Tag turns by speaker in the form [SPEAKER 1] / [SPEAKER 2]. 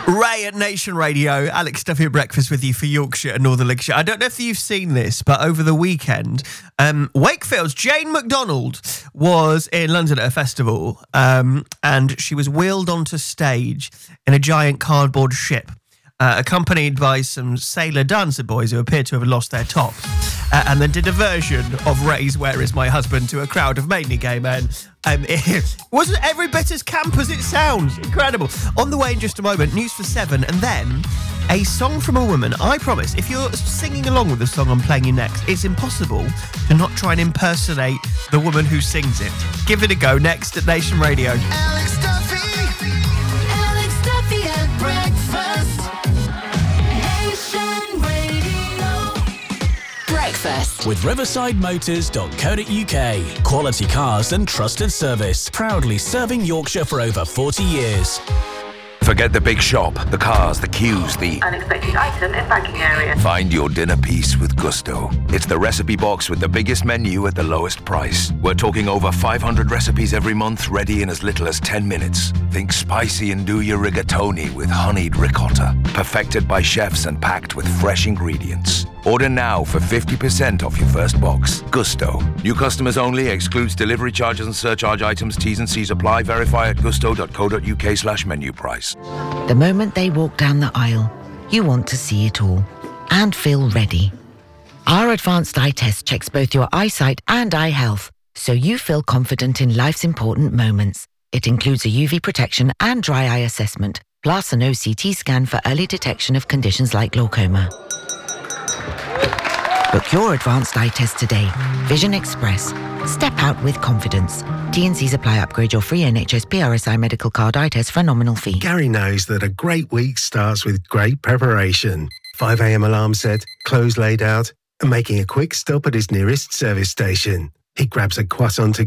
[SPEAKER 1] Ray at Nation Radio, Alex Duffy at breakfast with you for Yorkshire and Northern Lincolnshire. I don't know if you've seen this, but over the weekend, Wakefield's Jane McDonald was in London at a festival, and she was wheeled onto stage in a giant cardboard ship, accompanied by some sailor dancer boys who appeared to have lost their tops, and then did a version of Ray's Where Is My Husband to a crowd of mainly gay men. It wasn't every bit as camp as it sounds. Incredible. On the way in just a moment, news for 7, and then a song from a woman. I promise, if you're singing along with the song I'm playing you next, it's impossible to not try and impersonate the woman who sings it. Give it a go next at Nation Radio.
[SPEAKER 2] Alex Duffy at breakfast. Nation Radio.
[SPEAKER 3] Breakfast with riversidemotors.co.uk. Quality cars and trusted service. Proudly serving Yorkshire for over 40 years.
[SPEAKER 4] Forget the big shop, the cars, the queues, the
[SPEAKER 5] unexpected item in banking area.
[SPEAKER 4] Find your dinner piece with Gusto. It's the recipe box with the biggest menu at the lowest price. We're talking over 500 recipes every month, ready in as little as 10 minutes. Think spicy and do your rigatoni with honeyed ricotta. Perfected by chefs and packed with fresh ingredients. Order now for 50% off your first box. Gusto. New customers only. Excludes delivery charges and surcharge items. T's and C's apply. Verify at gusto.co.uk/menu price.
[SPEAKER 6] The moment they walk down the aisle, you want to see it all and feel ready. Our advanced eye test checks both your eyesight and eye health, so you feel confident in life's important moments. It includes a UV protection and dry eye assessment, plus an OCT scan for early detection of conditions like glaucoma. Book your advanced eye test today. Vision Express. Step out with confidence. T&Cs apply. Upgrade your free NHS PRSI medical card eye test for a nominal fee.
[SPEAKER 7] Gary knows that a great week starts with great preparation. 5 a.m. alarm set, clothes laid out, and making a quick stop at his nearest service station. He grabs a croissant to